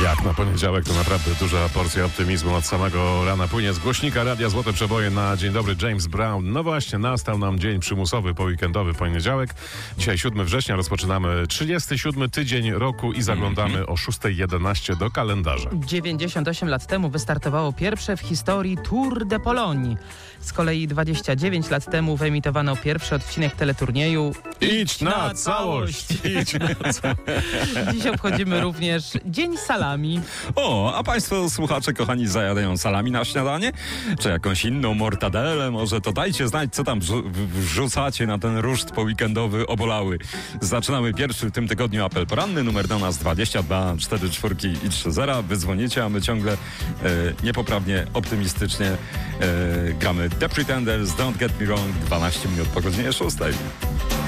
Jak na poniedziałek to naprawdę duża porcja optymizmu od samego rana płynie z głośnika Radia Złote Przeboje na Dzień Dobry James Brown. No właśnie, nastał nam dzień przymusowy, weekendowy poniedziałek. Dzisiaj 7 września, rozpoczynamy 37 tydzień roku i zaglądamy o 6:11 do kalendarza. 98 lat temu wystartowało pierwsze w historii Tour de Pologne. Z kolei 29 lat temu wyemitowano pierwszy odcinek teleturnieju Idź na całość! Idź na całość! Dziś obchodzimy również Dzień Salami. O, a państwo słuchacze kochani zajadają salami na śniadanie? Czy jakąś inną mortadelę? Może to dajcie znać, co tam wrzucacie na ten ruszt poweekendowy obolały. Zaczynamy pierwszy w tym tygodniu apel poranny, numer do nas 22 44 i 30. Wy dzwonicie, a my ciągle niepoprawnie, optymistycznie gramy The Pretenders, Don't Get Me Wrong, 12 minut po godzinie 6.